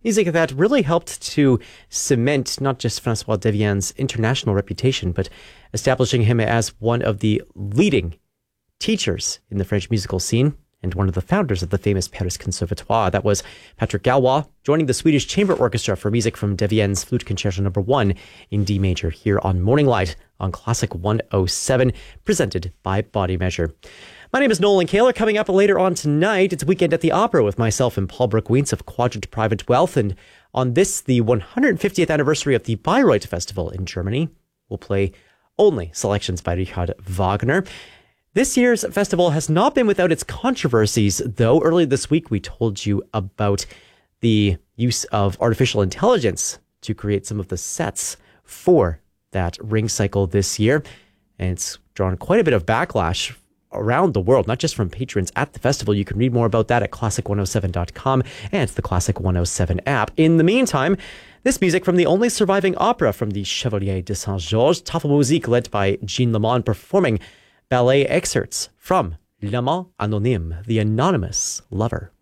Music that really helped to cement not just Francois Devienne's international reputation, but establishing him as one of the leading teachers in the French musical scene and one of the founders of the famous Paris Conservatoire. That was Patrick Galois joining the Swedish Chamber Orchestra for music from Devienne's Flute Concerto No. 1 in D major here on Morning Light on Classic 107, presented by Body Measure. My name is Nolan Kaler. Coming up later on tonight, it's Weekend at the Opera with myself and Paul Brook-Wiens of Quadrant Private Wealth. And on this, the 150th anniversary of the Bayreuth Festival in Germany, we'll play only selections by Richard Wagner. This year's festival has not been without its controversies, though. Earlier this week, we told you about the use of artificial intelligence to create some of the sets for that ring cycle this year. And it's drawn quite a bit of backlash around the world, not just from patrons at the festival. You can read more about that at classic107.com and the Classic 107 app. In the meantime, this music from the only surviving opera from the Chevalier de Saint-Georges, Tafelmusik, led by Jean Lemond, performing ballet excerpts from L'Amant Anonyme, the Anonymous Lover.